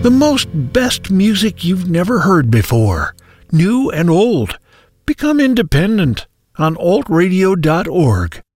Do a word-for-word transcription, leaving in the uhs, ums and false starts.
The most best music you've never heard before, new and old. Become independent on alt radio dot org.